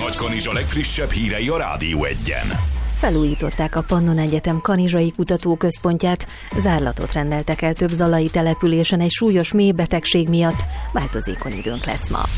Nagykanizsa legfrissebb hírei a Rádió 1-en. Felújították a Pannon Egyetem Kanizsai Kutatóközpontját, zárlatot rendeltek el több zalai településen egy súlyos méhbetegség miatt, változékony időnk lesz ma.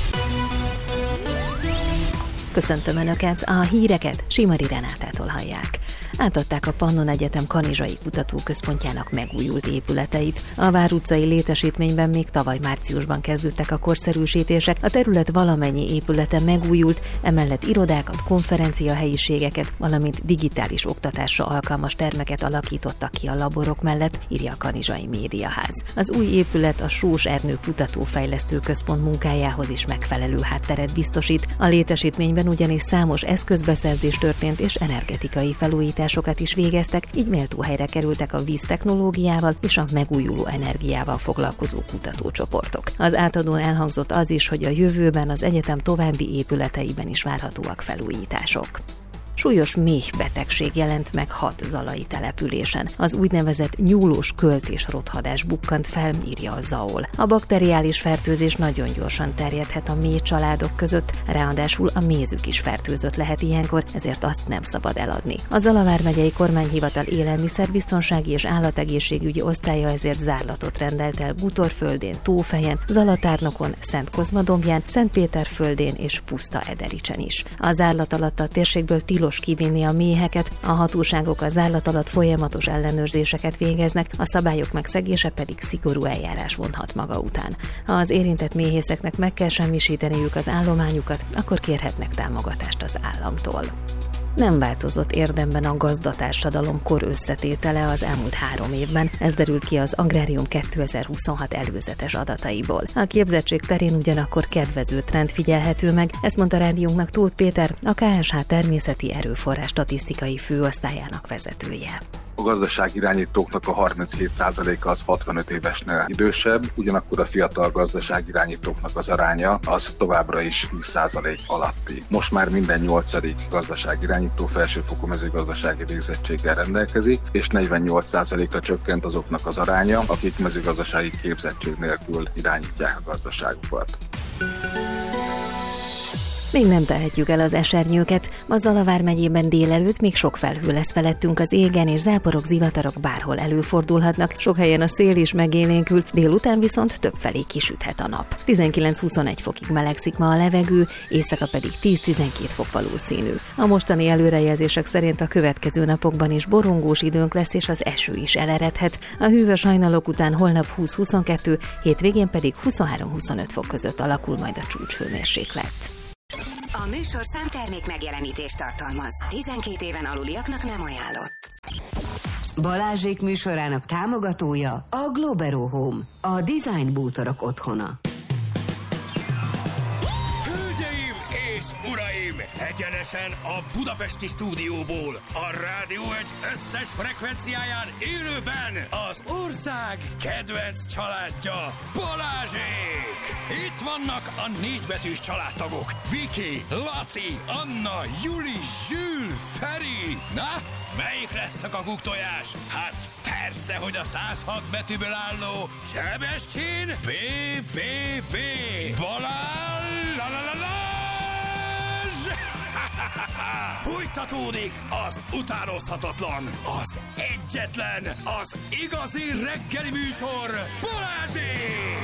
Köszöntöm Önöket, a híreket Simari Renátától hallják. Átadták a Pannon Egyetem Kanizsai Kutatóközpontjának megújult épületeit. A Vár utcai létesítményben még tavaly márciusban kezdődtek a korszerűsítések, a terület valamennyi épülete megújult, emellett irodákat, konferenciahelyiségeket, valamint digitális oktatásra alkalmas termeket alakítottak ki a laborok mellett, írja a Kanizsai Médiaház. Az új épület a Sós Ernő Kutatófejlesztő Központ munkájához is megfelelő hátteret biztosít. A létesítményben ugyanis számos eszközbeszerzés történt és energetikai felújítás is végeztek, így méltó helyre kerültek a víztechnológiával és a megújuló energiával foglalkozó kutatócsoportok. Az átadón elhangzott az is, hogy a jövőben az egyetem további épületeiben is várhatóak felújítások. Súlyos méhbetegség jelent meg 6 zalai településen. Az úgynevezett nyúlós költés rothadás bukkant fel, írja a ZAOL. A bakteriális fertőzés nagyon gyorsan terjedhet a méh családok között, ráadásul a mézük is fertőzött lehet ilyenkor, ezért azt nem szabad eladni. A Zala vármegyei kormányhivatal élelmiszerbiztonsági és állategészségügyi osztálya ezért zárlatot rendelt el Bútorföldén, Tófejen, Zalatárnokon, Szentkozmadombján, Szentpéterföldén és Pusztaedericsen is. A zárlat alatt a térségből tilos kivinni a méheket, a hatóságok a zárlat alatt folyamatos ellenőrzéseket végeznek, a szabályok megszegése pedig szigorú eljárás vonhat maga után. Ha az érintett méhészeknek meg kell semmisíteniük az állományukat, akkor kérhetnek támogatást az államtól. Nem változott érdemben a gazdatársadalom kor összetétele az elmúlt 3 évben, ez derült ki az Agrárium 2026 előzetes adataiból. A képzettség terén ugyanakkor kedvező trend figyelhető meg, ezt mondta rádiónknak Tóth Péter, a KSH természeti erőforrás statisztikai főosztályának vezetője. A gazdaságirányítóknak a 37%-a az 65 évesnél idősebb, ugyanakkor a fiatal gazdaságirányítóknak az aránya az továbbra is 10% alatti. Most már minden 8. gazdaságirányító felsőfokú mezőgazdasági végzettséggel rendelkezik, és 48%-ra csökkent azoknak az aránya, akik mezőgazdasági képzettség nélkül irányítják a gazdaságukat. Még nem tehetjük el az esernyőket. A Zala vármegyében délelőtt még sok felhő lesz felettünk az égen, és záporok, zivatarok bárhol előfordulhatnak. Sok helyen a szél is megélénkül, délután viszont többfelé kisüthet a nap. 19-21 fokig melegszik ma a levegő, éjszaka pedig 10-12 fok valószínű. A mostani előrejelzések szerint a következő napokban is borongós időnk lesz, és az eső is eleredhet. A hűvös hajnalok után holnap 20-22, hétvégén pedig 23-25 fok között alakul majd a csúcshőmérséklet. A műsorszám termék megjelenítést tartalmaz. 12 éven aluliaknak nem ajánlott. Balázsék műsorának támogatója a Globero Home, a design bútorok otthona. Hölgyeim és uraim, egyenesen a budapesti stúdióból, a Rádió 1 összes frekvenciáján élőben az ország kedvenc családja, Balázsék! Itt vannak a 4 betűs családtagok, Viki, Laci, Anna, Juli, Zsül, Feri. Na, melyik lesz a kakuktojás? Hát persze, hogy a 106 betűből álló Sebestyén BBB Balázs! Fújtatódik az utánozhatatlan, az egyetlen, az igazi reggeli műsor, Balázsék!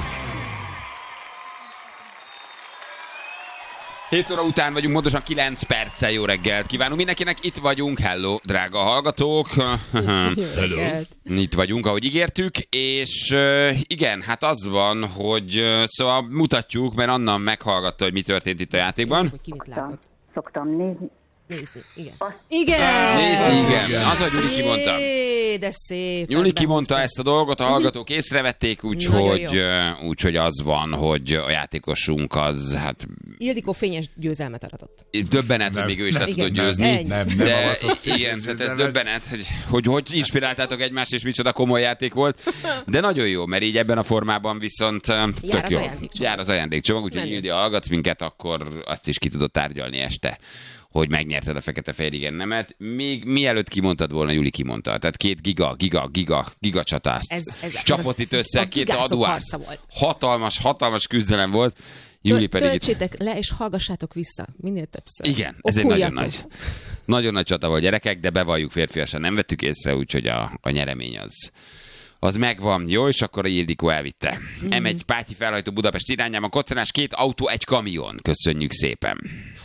7 óra után vagyunk, pontosan 9 perccel. Jó reggelt kívánunk mindenkinek, itt vagyunk, hello, drága hallgatók. Hello. Itt vagyunk, ahogy ígértük, és igen, hát az van, hogy szóval mutatjuk, mert Anna meghallgatta, hogy mi történt itt a játékban. Hogy ki mit látott. Szoktam nézni. Igen. Nézni, igen. Az, hogy Juli kimondta. De szép. Juli kimondta ezt a dolgot, a hallgatók észrevették, úgyhogy az van, hogy a játékosunk az, hát... Ildikó fényes győzelmet aratott. Döbbenet, hogy még ő is le tudott győzni. Nem de igen, tehát ez döbbenet, hogy inspiráltátok egymást, és micsoda komoly játék volt. De nagyon jó, mert így ebben a formában viszont tök jó. Jár az ajándékcsomag, úgyhogy Ildi, hallgatsz minket, akkor azt is ki tudod tárgyalni este, hogy megnyerted a fekete-fehér nemet. Még mielőtt kimondtad volna, Juli kimondta. Tehát 2 giga csatást csapott itt össze, 2 adóász. Hatalmas küzdelem volt. Júli pedig töltsétek le, és hallgassátok vissza. Minél többször. Igen, ez egy nagyon nagy csata volt, gyerekek, de bevalljuk, férfiasan nem vettük észre, úgyhogy a nyeremény az megvan. Jó, és akkor a Ildikó elvitte. M1 Pátyi felhajtó Budapest irányában, koccanás, 2 autó, 1 kamion. Köszönjük szépen.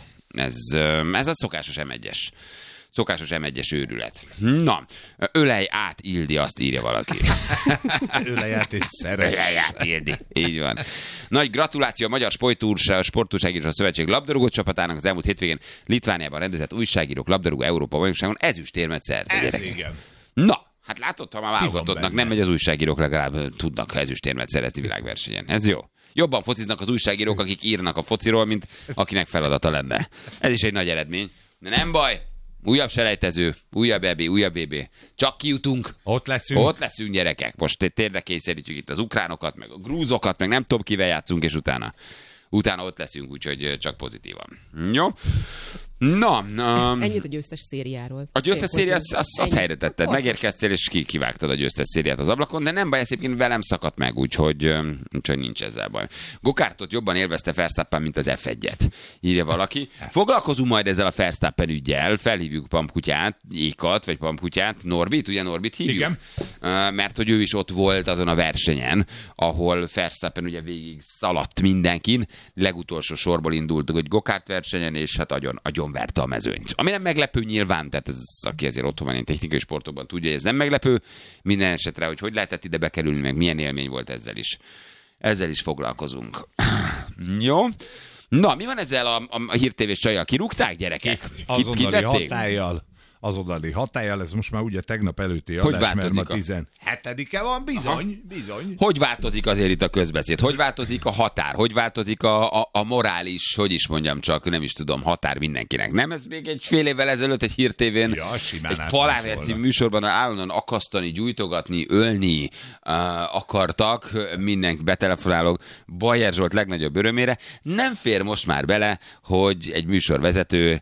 Ez a szokásos M1-es. Szokásos M1-es őrület. Na, ölej át, Ildi, azt írja valaki. Ölej át és szeres. Ölej át, Ildi. Így van. Nagy gratuláció a Magyar Sportújságíró Szövetség labdarúgó csapatának az elmúlt hétvégén Litvániában rendezett újságírók labdarúgó Európa bajnokságon ezüstérmet szerzett. Igen. Na, hát látod, ha már válogatottnak nem megy, az újságírók legalább tudnak ezüstérmet szerezni világversenyen. Ez jó. Jobban fociznak az újságírók, akik írnak a fociról, mint akinek feladata lenne. Ez is egy nagy eredmény. De nem baj. Újabb selejtező, újabb EB, újabb BB. Csak kijutunk. Ott leszünk. Ott leszünk, gyerekek. Most tényre kényszerítjük itt az ukránokat, meg a grúzokat, meg nem tudom, kivel játszunk, és utána ott leszünk, úgyhogy csak pozitívan. Jó? Na. Ennyit a győztes szériáról. A győztes széria, azt helyre tetted. Megérkeztél, és kivágtad a győztes szériát az ablakon, de nem baj, ez egyébként velem szakadt meg, úgyhogy nincs ezzel baj. Gokártot jobban élvezte Verstappen, mint az F1-et, írja valaki. Foglalkozunk majd ezzel a Verstappen üggyel, felhívjuk Pampkutyát, Ékat, vagy Pampkutyát, Norbit, ugye Norbit hívjuk? Igen. Mert hogy ő is ott volt azon a versenyen, ahol Verstappen ugye végig szaladt mindenkin, legutolsó sorból indultunk egy gokárt versenyen, és hát agyon verte a mezőnyt. Ami nem meglepő nyilván, tehát ez, aki azért otthon van, én technikai sportokban tudja, hogy ez nem meglepő. Minden esetre, hogy lehetett ide bekerülni, meg milyen élmény volt ezzel is. Ezzel is foglalkozunk. Jó. Na, mi van ezzel a hírtévés csajjal? Kirúgták, gyerekek? Azonnali hatállyal, ez most már ugye tegnap előtti adás, mert ma 17-e van, bizony. Hogy változik azért itt a közbeszéd? Hogy változik a határ? Hogy változik a morális, hogy is mondjam csak, nem is tudom, határ mindenkinek? Nem, ez még egy fél évvel ezelőtt egy hírtévén, egy Paláver című műsorban állandóan akasztani, gyújtogatni, ölni akartak, mindenki betelefonálok, Bajer Zsolt legnagyobb örömére. Nem fér most már bele, hogy egy műsorvezető,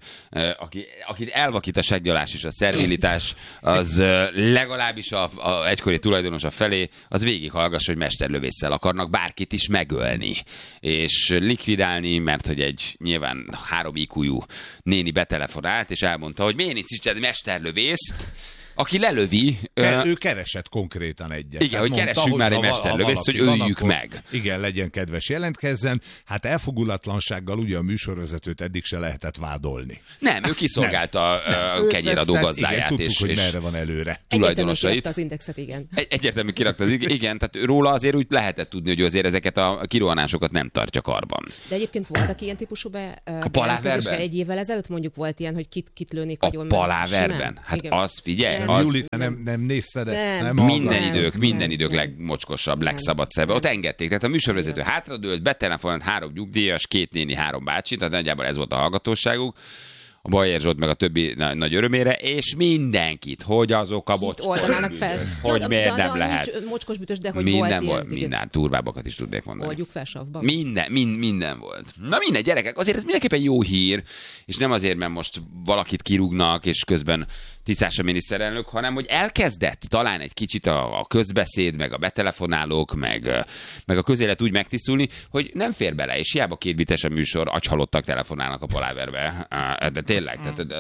akit elvakít a seggyalás és a szervilitás, az legalábbis a egykori tulajdonosa felé, az végighallgassa, hogy mesterlövésszel akarnak bárkit is megölni, és likvidálni, mert hogy egy nyilván 3 IQ-jú néni betelefonált, és elmondta, hogy miért nincs is mesterlövész, aki lelövi. Ő keresett konkrétan egyet. Igen, hogy keressünk már egy mesterlövészt, hogy öljük meg. Igen, legyen kedves, jelentkezzen. Hát elfogulatlansággal ugye a műsorvezetőt eddig se lehetett vádolni. Nem, ő kiszolgálta a kenyéradó gazdáját. Igen, tudtuk, hogy merre van előre. Tulajdonosait. Az indexet, igen. Egyértelmű kirakta az igen, tehát róla azért úgy lehetett tudni, hogy azért ezeket a kirohanásokat nem tartja karban. De egyébként voltak ilyen típusú a Paláverben? Egy évvel ezelőtt mondjuk volt ilyen, hogy kit lőnék agyon. A Paláverben? Hát az figyelj. Júli, nem nézted ezt? Minden idők legmocskosabb, legszabadszebb. Ott engedték. Tehát a műsorvezető hátradőlt, betelefonált 3 nyugdíjas, 2 néni, 3 bácsi, tehát nagyjából ez volt a hallgatóságuk. A Bajer Zsolt meg a többi nagy örömére, és mindenkit, hogy azok a oldanának fel. Hogy miért nem lehet. Mocskos bütös, de hogy minden volt ilyen. Minden durvábbakat is tudnék mondani. Oldjuk fel savban. Minden volt. Na minden, gyerekek, azért ez mindenképpen jó hír, és nem azért, mert most valakit kirúgnak, és közben tisztás a miniszterelnök, hanem hogy elkezdett talán egy kicsit a közbeszéd, meg a betelefonálók, meg a közélet úgy megtisztulni, hogy nem fér bele, és hiába 2 bites a műsor, agyhalottak telefonálnak a Paláverbe. De tényleg,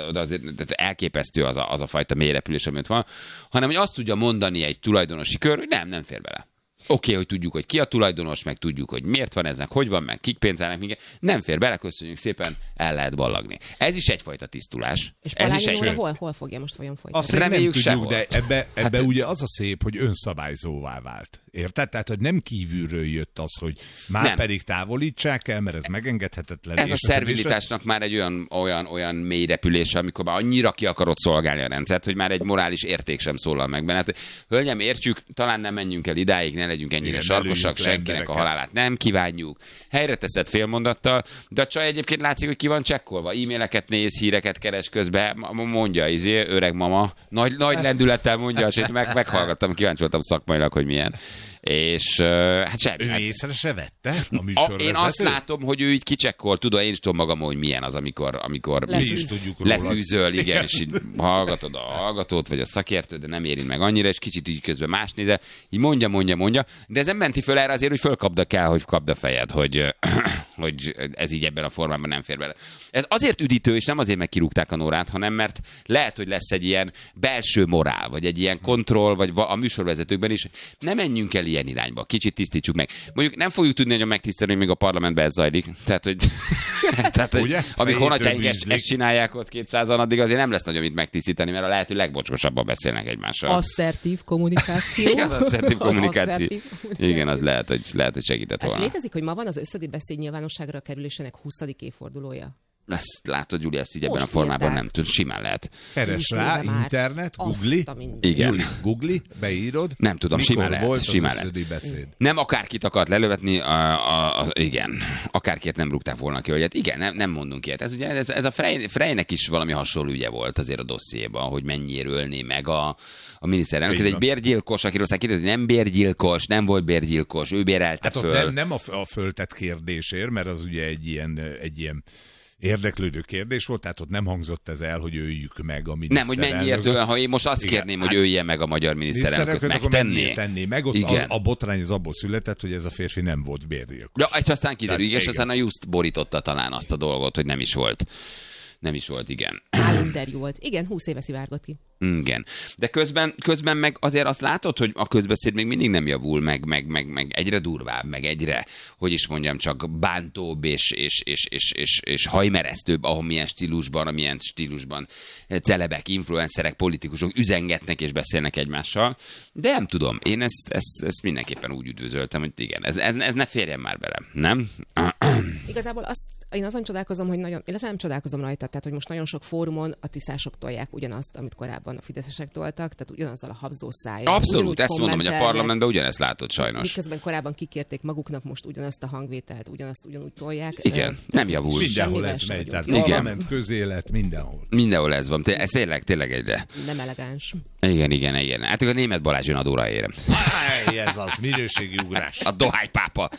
tehát elképesztő az a fajta mélyrepülés, amit van, hanem hogy azt tudja mondani egy tulajdonosi kör, hogy nem fér bele. Oké, hogy tudjuk, hogy ki a tulajdonos, meg tudjuk, hogy miért van eznek, hogy van, meg kik pénzelnek minket. Nem fér bele, köszönjük szépen, el lehet ballagni. Ez is egyfajta tisztulás. És Palányi hol fogja most vajon folytatni? Azt reméljük sehol. De ebbe ugye az a szép, hogy önszabályzóvá vált. Érted? Tehát, hogy nem kívülről jött az, hogy már nem. Pedig távolítsák el, mert ez megengedhetetlen. Ez a szervilitásnak már egy olyan mély repülése, amikor már annyira ki akarod szolgálni a rendszert, hogy már egy morális érték sem szólal meg benne. Hát, hölgyem, értjük, talán nem menjünk el idáig, ne legyünk ennyire sarkosak, senkinek a halálát nem kívánjuk. Helyre teszed félmondattal, de a csaj egyébként látszik, hogy ki van csekkolva. E-maileket néz, híreket keres közben, mondja, öreg mama. Nagy lendülettel mondja, és meghallgattam, kíváncsi voltam szakmailag, hogy milyen. és hát semmi. Ő észre se vette a műsorvezető? Én azt látom, hogy ő így kicsekkol, tudom, én is tudom magam, hogy milyen az, amikor lefűzöl, igen, és így hallgatod a hallgatót, vagy a szakértőt, de nem érint meg annyira, és kicsit így közben más nézel, így mondja, de ez nem menti föl erre azért, hogy fölkapd kell, hogy kapd a fejed, hogy ez így ebben a formában nem fér bele. Ez azért üdítő, és nem azért megkirúgták a Nórát, hanem mert lehet, hogy lesz egy ilyen belső morál, vagy egy ilyen kontroll, vagy a műsorvezetőkben is. Nem menjünk el ilyen irányba, kicsit tisztítsuk meg. Mondjuk nem fogjuk tudni nagyon megtisztelni, hogy még a parlamentben ez zajlik. Tehát, hogy amíg honatjáink ezt csinálják ott 200-an, addig azért nem lesz nagyon mit megtisztítani, mert a lehető legbocskosabban beszélnek egymással. Asszertív kommunikáció. Igen, az asszertív kommunikáció. Igen, az lehet, hogy segített volna. Ez létezik, hogy ma van az összödi beszéd nyilvánosságra kerülésének 20. évfordulója? Ezt látod, Júli, ezt így ebben a formában nem tud, simán lehet. Keres rá, internet, Googli. Igen. Googli, beírod. Nem tudom, simán lehet. Beszéd. Nem akárkit akart lelövetni, igen. Akárkit nem rúgták volna ki, hogy hát igen, nem mondunk ilyet. Ez ugye, ez a Freynek is valami hasonló ügye volt azért a dossziéban, hogy mennyire ölné meg a miniszterelnök. Ez egy bérgyilkos, akiről aztán kérdezni, nem bérgyilkos, nem volt bérgyilkos, ő bérelte föl. Nem a föltett kérdésért, mert az ugye egy ilyen érdeklődő kérdés volt, tehát ott nem hangzott ez el, hogy öljük meg a miniszterelnököt. Nem, hogy mennyiért ölne, ha én most azt kérném, hogy ölje meg a magyar miniszterelnököt, megtenné. Meg ott a botrány az abból született, hogy ez a férfi nem volt bérgyilkos. Ja, és aztán kiderül, és aztán a Just borította talán azt a dolgot, hogy nem is volt. Nem is volt, igen. Állinterjú volt. Igen, 20 éve szivárgott ki. Igen. De közben meg azért azt látod, hogy a közbeszéd még mindig nem javul, meg egyre durvább, meg egyre, hogy is mondjam, csak bántóbb és hajmeresztőbb, amilyen stílusban celebek, influencerek, politikusok üzengetnek és beszélnek egymással. De nem tudom, én ezt mindenképpen úgy üdvözöltem, hogy igen, ez ne férjen már bele, nem? Igazából én azon csodálkozom, hogy illetve nem csodálkozom rajta, tehát hogy most nagyon sok fórumon a tiszások tolják ugyanazt, amit korábban a fideszesek toltak, tehát ugyanazzal a habzószájjal. Abszolút, ezt mondom, hogy a parlamentben ugyanezt látod sajnos. Miközben korábban kikérték maguknak, most ugyanazt a hangvételt, ugyanúgy tolják. Igen, nem javul. Mindenhol ez megy, tehát parlament, közélet, mindenhol. Mindenhol ez van, ez tényleg egyre. Nem elegáns. Igen. Hát a német Balázs jön adóra érem. Ez az, minőségi ugrás. A dohánypápa.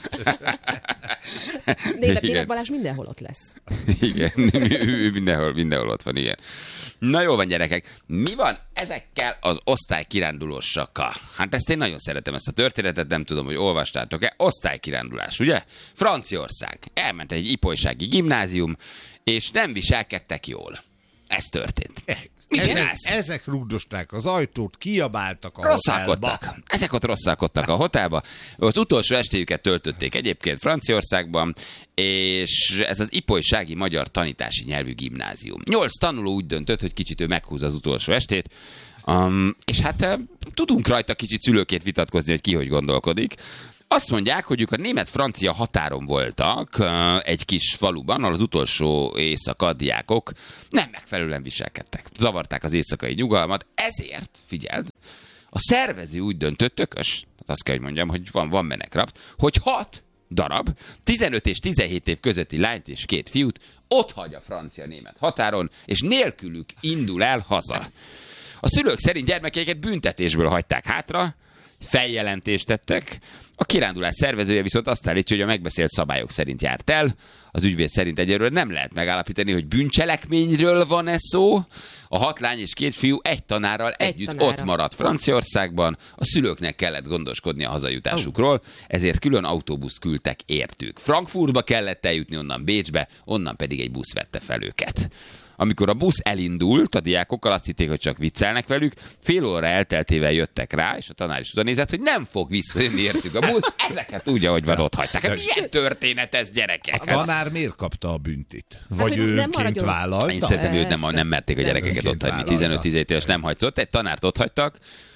Német Balázs mindenhol ott lesz. Igen, ő mindenhol ott van, igen. Na jó van, gyerekek, mi van ezekkel az osztálykirándulósakkal? Hát ezt én nagyon szeretem, ezt a történetet, nem tudom, hogy olvastátok-e. Osztálykirándulás, ugye? Franciaország. Elment egy ipolysági gimnázium, és nem viselkedtek jól. Ez történt. Mit csinálsz? Ezek rugdosták az ajtót, kiabáltak a hotelba. Ezek ott rosszalkodtak a hotelba. Az utolsó estéjüket töltötték egyébként Franciaországban, és ez az ipolysági magyar tanítási nyelvű gimnázium. 8 tanuló úgy döntött, hogy kicsit ő meghúzza az utolsó estét, és hát tudunk rajta kicsit szülőként vitatkozni, hogy ki hogy gondolkodik. Azt mondják, hogy ők a német-francia határon voltak egy kis faluban, ahol az utolsó éjszaka diákok nem megfelelően viselkedtek. Zavarták az éjszakai nyugalmat, ezért, figyeld, a szervező úgy döntött, tökös, azt kell, hogy mondjam, hogy van menekraft, hogy 6 darab, 15 és 17 év közötti lányt és 2 fiút ott hagy a francia-német határon, és nélkülük indul el haza. A szülők szerint gyermekeiket büntetésből hagyták hátra, feljelentést tettek. A kirándulás szervezője viszont azt állítja, hogy a megbeszélt szabályok szerint járt el. Az ügyvéd szerint egyelőre nem lehet megállapítani, hogy bűncselekményről van-e szó. A 6 lány és 2 fiú egy tanárral együtt ott maradt Franciaországban. A szülőknek kellett gondoskodni a hazajutásukról, ezért külön autóbuszt küldtek értük. Frankfurtba kellett eljutni, onnan Bécsbe, onnan pedig egy busz vette fel őket. Amikor a busz elindult, a diákokkal azt hitték, hogy csak viccelnek velük, fél óra elteltével jöttek rá, és a tanár is oda nézett, hogy nem fog visszajönni értük a busz, ezeket úgy, ahogy van, ott hagyták. Hát milyen történet ez, gyerekek? A tanár miért kapta a büntit? Vagy ő önként vállalta? Én szerintem őt nem merték a gyerekeket ott hagyni. 15-17 éves nem hagytott, egy tanárt ott hagytak.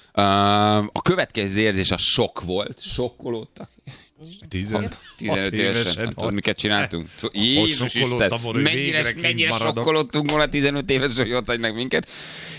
A következő érzés a sok volt, sokkolódtak. 15 évesen. Tudod, miket csináltunk? Jézus Isten, mennyire sokkolódtunk volna 15 éves, hogy ott hagy meg minket.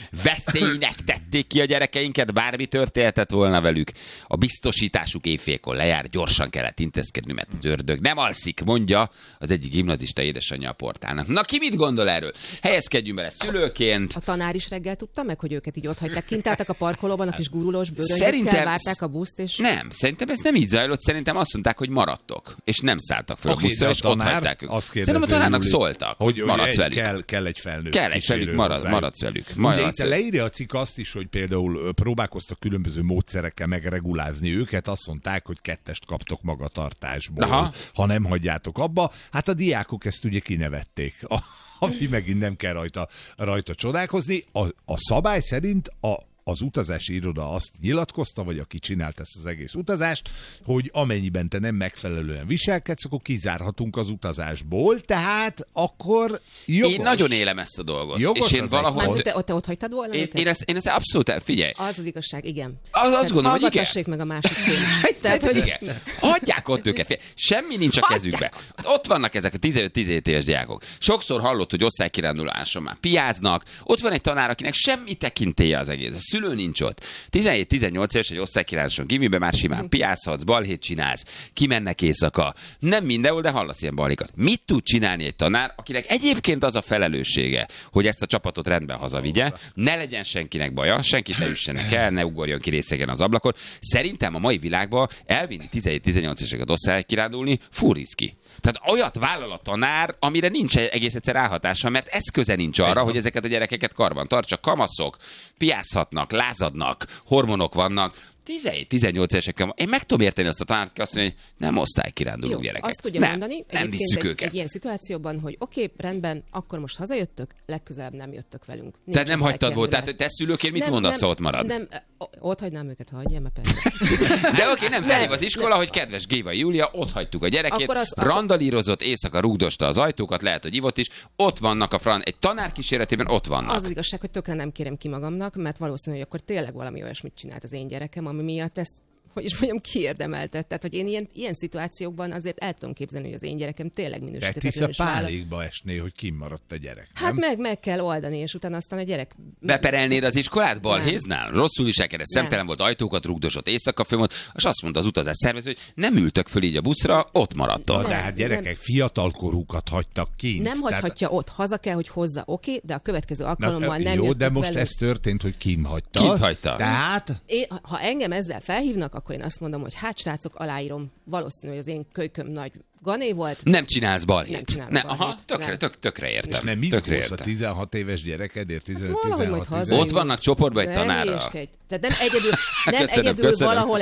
Veszélynek tették ki a gyerekeinket, bármi történhetett volna velük. A biztosításuk éjfélkor lejár, gyorsan kellett intézkedni, mert az ördög nem alszik, mondja az egyik gimnazista édesanyja a portálnak. Na, ki mit gondol erről? Helyezkedjünk bele szülőként. A tanár is reggel tudta meg, hogy őket így ott hagyták, kint álltak a parkolóban, a kis gurulós bőrönyökkel, várták a buszt, és... Nem, szerintem ez nem így zajlott, szerintem azt mondták, hogy maradtok, és nem szálltak fel a buszra, és ott hagyták őket. Szerintem a tanárnak szóltak, hogy maradsz velük. Kell egy felnőtt. Kell egy felük, maradsz velük. De itt leírja a cikk azt is, hogy például próbálkoztak különböző módszerekkel megregulázni őket, azt mondták, hogy 2-est kaptok magatartásból, ha nem hagyjátok abba. Hát a diákok ezt ugye kinevették. Ami megint nem kell rajta csodálkozni. A szabály szerint az utazási iroda azt nyilatkozta, vagy aki csinált ezt az egész utazást, hogy amennyiben te nem megfelelően viselkedsz, akkor kizárhatunk az utazásból, tehát akkor jogos. Én nagyon élem ezt a dolgot. Jogos, és én valahol... Te ott hagytad volna én ezt abszolút figyelj. Az igazság, igen. Azt gondolom, hogy igen. Meg a másik fél. Tehát, hogy igen. Hagyják ott őket. Semmi nincs a kezükbe. Ott vannak ezek a 15-17 éves diákok. Sokszor hallott, hogy osztálykiránduláson már piáznak. Ott van egy tanár, akinek semmi tekintélye az egész. Szülő nincs ott. 17-18 éves egy osztálykiránduláson gimiben már simán piázhatsz, balhét csinálsz, kimennek éjszaka. Nem mindenhol, de hallasz ilyen balhékat. Mit tud csinálni egy tanár, akinek egyébként az a felelőssége, hogy ezt a csapatot rendben hazavigye, ne legyen senkinek baja, senkit ne üssenek el, ne ugorjon ki részegen az ablakon. Szerintem a mai világban elvinni 17-18 éveseket osztálykirándulni furiszki. Tehát olyat vállal a tanár, amire nincs egész egyszer ráhatása, mert eszköze nincs arra, hogy ezeket a gyerekeket karban tartsa. Kamaszok, piázhatnak, lázadnak, hormonok vannak. 17-18 évesekkel. Én meg tudom érteni azt a tanárt, aki azt mondja, hogy nem osztálykiránduló gyerekek. Azt tudja mondani, nem visszük őket. Egy ilyen szituációban, hogy oké, rendben, akkor most hazajöttök, legközelebb nem jöttök velünk. Tehát nem hagytad volt, tehát te szülőként mit mondasz, ha ott marad? Nem, ott hagynám őket, ha hagyjam, mert persze. De oké, nem felhív az iskola, hogy kedves Géva Júlia, ott hagytuk a gyerekét, randalírozott, éjszaka rúgdosta az ajtókat, lehet, hogy ivott is, ott vannak egy tanár kíséretében, ott vannak. Az igazság, hogy tökre nem kérem ki magamnak, mert valószínű, hogy akkor tényleg valami olyasmit csinált az én gyerekem, ami miatt ezt, hogy is mondjam, kiérdemeltet. Tehát, hogy én ilyen szituációkban azért el tudom képzelni, hogy az én gyerekem tényleg minősítetlenül is vállal. pálékba esné, hogy kimaradt a gyerek. Hát meg kell oldani, és utána aztán a gyerek... Beperelnéd az iskolát balhéznál? Rosszul viselkedett, szemtelen volt, ajtókat rugdosott, éjszaka fönn volt, és azt mondta az utazás szervező, hogy nem ültök föl így a buszra, ott maradtok. De hát gyerekek fiatalkorúkat hagytak kint. Nem hagyhatja ott, haza kell, hogy hozza, oké, de a következő alkalommal nem jó, de most ez történt, hogy kint hagyta. Tehát... Ha engem ezzel felhívnak, akkor én azt mondom, hogy hát srácok, aláírom, valószínű, hogy az én kölyköm nagy gané volt. Nem csinálsz balhét. Nem, tökre értem. És nem izgulsz a 16 éves gyerekedért, 15-16 Ott vannak csoportban egy tanárra. Tehát nem egyedül valahol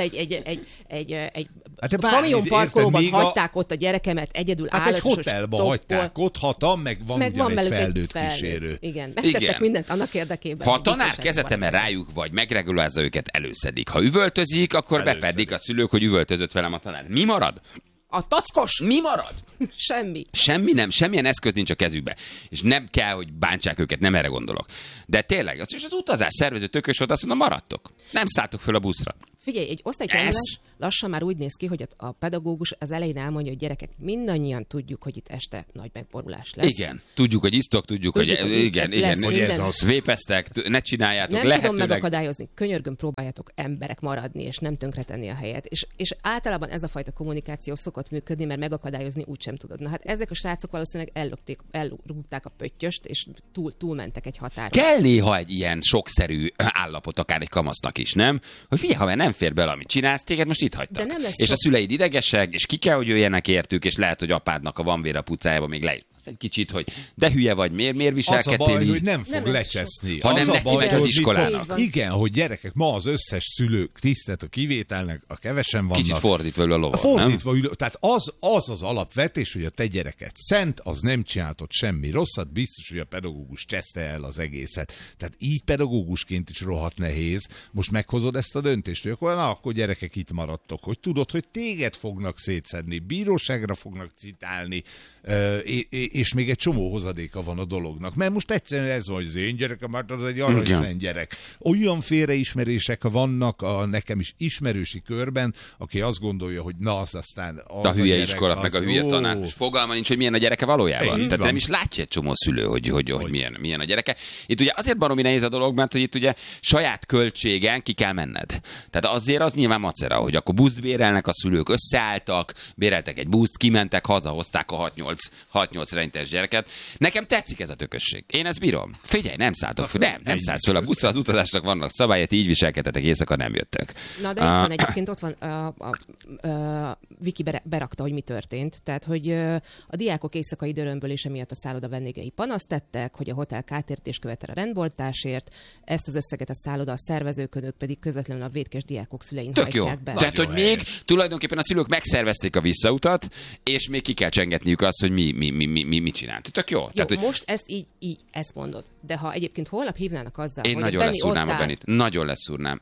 egy kamion parkolóban hagyták ott a gyerekemet, egyedül hát egy hotelba hagyták, ott hatan, meg van ugyan egy felnőtt kísérő. Igen, megtettek mindent annak érdekében. Ha a tanár kezeteme rájuk vagy, megregulázza őket, előszedik. Ha üvöltözik, akkor bepedik a szülők, hogy üvöltözött velem a tanár. Mi marad? A tackos! Mi marad? Semmi. Semmilyen eszköz nincs a kezükbe. És nem kell, hogy bántsák őket, nem erre gondolok. De tényleg, az utazás szervező tökös volt, azt mondom, maradtok. Nem szálltok föl a buszra. Figyelj, egy osztálykirándulás lassan már úgy néz ki, hogy a pedagógus az elején elmondja, hogy gyerekek, mindannyian tudjuk, hogy itt este nagy megborulás lesz. Igen, tudjuk, hogy isztok, tudjuk hogy igen, hogy ez az. Vépeztek, ne csináljátok, nem lehetőleg. tudom megakadályozni, könyörgöm, próbáljátok emberek maradni, és nem tönkretenni a helyet. És általában ez a fajta kommunikáció szokott működni, mert megakadályozni úgysem tudod. Na hát ezek a srácok valószínűleg elrúgták a pöttyöst, és túlmentek egy határon. Kell néha egy ilyen sokszerű állapot, akár egy kamasznak is, nem? Hogy figyelj, ha nem fér bele, amit csinálsz, téged most itt hagytak. És a szüleid idegesek, és ki kell, hogy jöjjenek értük, és lehet, hogy apádnak a van vér a pucájába még leírt egy kicsit, hogy de hülye vagy, miért viselkedtél? Az a baj, hogy nem fog lecseszni. Hanem neki megy az iskolának. Igen, hogy gyerekek, ma az összes szülők tisztelt a kivételnek, a kevesen vannak. Kicsit fordítva ül a lovon, fordítva ül, tehát az alapvetés, hogy a te gyereket szent, az nem csináltott semmi rosszat, biztos, hogy a pedagógus cseszte el az egészet. Tehát így pedagógusként is rohadt nehéz. Most meghozod ezt a döntést, hogy akkor gyerekek itt maradtok, hogy tudod, hogy téged fognak szétszedni, bíróságra fognak citálni, és még egy csomó hozadéka van a dolognak. Mert most egyszerűen ez van, hogy az én gyerekem, hát az egy aranyszent gyerek. Olyan félreismerések vannak a nekem is ismerősi körben, aki azt gondolja, hogy na az aztán az a hülye gyerek, iskola, meg a hülye tanár. És fogalma nincs, hogy milyen a gyereke valójában. Tehát nem is látja egy csomó szülő, hogy milyen a gyereke. Itt ugye azért baromi nehéz a dolog, mert hogy itt ugye saját költségen ki kell menned. Tehát azért az nyilván macera, hogy akkor buszt bérelnek a szülők, összeálltak, béreltek egy buszt, kimentek, hazahozták a 6-8 rentes gyereket. Nekem tetszik ez a tökösség. Én ezt bírom. Figyelj, nem szálltok föl. Nem szállsz föl a buszra, az utazásnak vannak szabályai, így viselkedtetek, éjszaka nem jöttök. Na, de itt van egyébként, ott van Viki berakta, hogy mi történt. Tehát, hogy a diákok éjszakai dörömbölése miatt a szálloda vendégei panaszt tettek, hogy a hotel kártérítést követel a rendboltásért, ezt az összeget a szálloda a szervezők, ők pedig közvetlenül a vétkes diákok szülein hajtják be. Tehát, hogy még tulajdonképpen a szülők megszervezték a visszautat, és még ki kell csengetniük azt, hogy mit csinált. Tök jó. Tehát, hogy... Most ezt így ezt mondod. De ha egyébként holnap hívnának azzal, én hogy nagyon leszúrnám a Benit. Nagyon leszúrnám.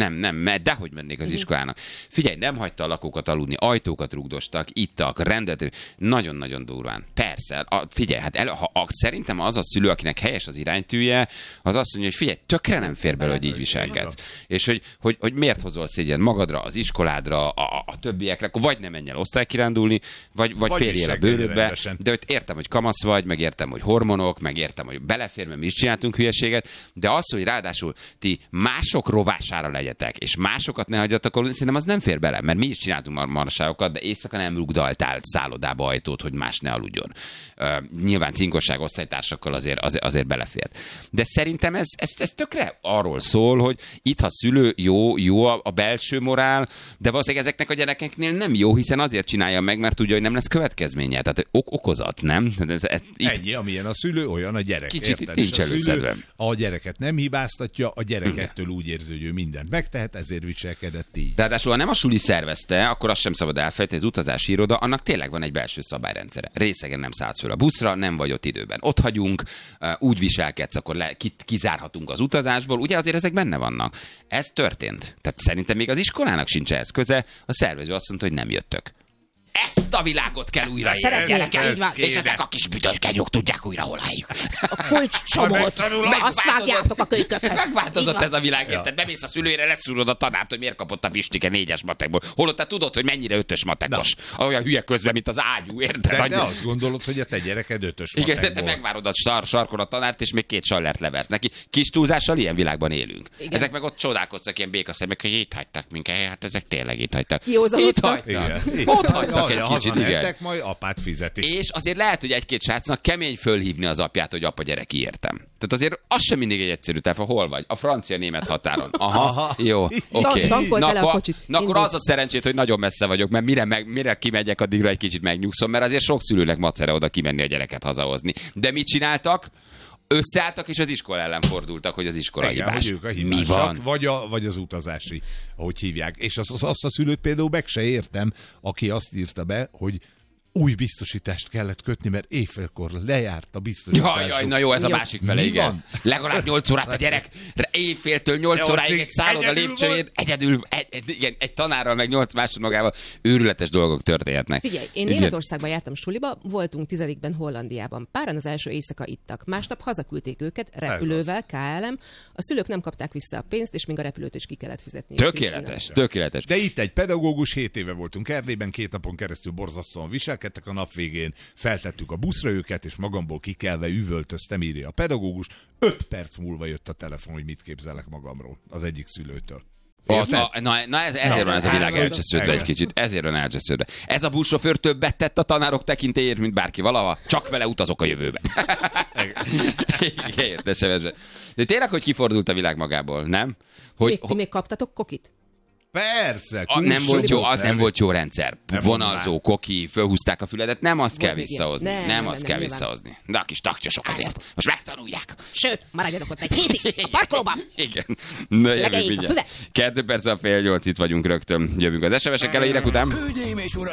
Dehogy mennék az iskolának. Figyelj, nem hagyta a lakókat aludni, ajtókat rugdostak, ittak, rendet. Nagyon-nagyon durván. Persze. Figyelj, hát szerintem az a szülő, akinek helyes az iránytűje, az azt mondja, hogy figyelj, tökre nem fér bele, hogy így viselkedsz. És hogy miért hozol szégyen magadra, az iskoládra, a többiekre, akkor vagy nem menj el osztálykirándulni, vagy férjél a bőrödbe. De hogy értem, hogy kamasz vagy, meg értem, hogy hormonok, meg értem, hogy belefér, mert mi is csináltunk hülyeséget, de az, hogy ráadásul ti mások rovására legyetek, és másokat ne hagyjatok aludni, szerintem az nem fér bele, mert mi is csináltunk marságokat, de éjszaka nem rugdaltál szállodába ajtót, hogy más ne aludjon. Nyilván cinkosság osztálytársakkal azért belefért. De szerintem ez tökre arról szól, hogy itt ha szülő jó a belső morál, de valószínűleg ezeknek a gyerekeknél nem jó, hiszen azért csinálja meg, mert tudja, hogy nem lesz következménye. Tehát okozat, nem? Ennyi, amilyen a szülő, olyan a gyerek. Kicsit nincs előszedve. A gyereket nem hibáztatja, a gyerekettől úgy érzi, hogy ő mindent megtehet, ezért viselkedett így. Ráadásul, ha nem a suli szervezte, akkor azt sem szabad elfelejteni, az utazási iroda, annak tényleg van egy belső szabályrendszere. Részegen nem szállsz föl a buszra, nem vagy ott időben. Ott hagyunk, úgy viselkedsz, akkor kizárhatunk az utazásból. Ugye azért ezek benne vannak. Ez történt. Tehát szerintem még az iskolának sincs ehhez köze. A szervező azt mondta, hogy nem jöttök. Ezt a világot kell újraélni, és ezek a kis büdöskenyók tudják újra hol helyük. A kulcscsomót, azt vágjátok a kölykökhöz. Megváltozott ez a világ, érted? Bemész a szülőre, leszúrod a tanárt, hogy miért kapott a Pistike 4-es matekból. Holott te tudod, hogy mennyire 5-ös matekos. Olyan hülye közben, mint az ágyú, érted? De azt gondolod, hogy a te gyereked 5-ös matekból. Igen, te megvárod a sarkon a tanárt, és még 2 sallert leversz neki. Kis túlzással ilyen világban élünk. Igen. Ezek meg ott csodálkoztak ilyen békaszemek, hogy itt hagytak minket. Hát ezek tényleg itt hagytak. Itt hagytak. Ott hagytak. Kicsit, majd apát fizeti. És azért lehet, hogy egy-két srácnak kemény fölhívni az apját, hogy apa, gyere, kiértem. Tehát azért az sem mindig egy egyszerű táv, hol vagy? A francia-német határon. Aha. Jó, oké. Na akkor az a szerencsét, hogy nagyon messze vagyok, mert mire kimegyek, addigra egy kicsit megnyugszom, mert azért sok szülőnek macera oda kimenni a gyereket hazahozni. De mit csináltak? Összeálltak, és az iskola ellen fordultak, hogy az iskola hibás. Mi van? Vagy az utazási, ahogy hívják. És azt a szülőt például meg se értem, aki azt írta be, hogy új biztosítást kellett kötni, mert éjfélkor lejárt a biztosításuk. Jaj, na jó, ez a másik fele, igen. Van? Legalább 8 órát a gyerek, éjféltől 8 óráig egy szálloda lépcsőjén, egyedül, egy tanárral, meg 8 másodmagával őrületes dolgok történhetnek. Figyelj, én Németországban jártam suliba, voltunk 10-ben Hollandiában. Páran az első éjszaka ittak. Másnap hazaküldték őket repülővel, KLM. A szülők nem kapták vissza a pénzt, és még a repülőt is ki kellett fizetni. Tökéletes. De itt egy pedagógus, 7 éve voltunk Erdélyben, 2 napon keresztül borzasztóan viselkedtek a nap végén, feltettük a buszra őket, és magamból kikelve üvöltöztem, írja a pedagógus. 5 perc múlva jött a telefon, hogy mit képzelek magamról az egyik szülőtől. Ezért van ez a világ elcsesződve egy kicsit. Ezért van elcsesződve. Ez a buszsofőr többet tett a tanárok tekintélyért, mint bárki valaha. Csak vele utazok a jövőbe. De tényleg, hogy kifordult a világ magából, nem? Ti még kaptatok kokit? Persze. Nem volt jó rendszer. Vonalzó, koki, fölhúzták a füledet, nem azt kell visszahozni. Nem azt kell visszahozni. De a kis taktyosok azért. Most megtanulják. Sőt, maradjanak ott egy hétig a parkolóban. Igen. Na jövünk, 2 perc a 7:30 itt vagyunk rögtön. Jövünk az SMS-ekkel a hírek után. Hölgyeim és uraim!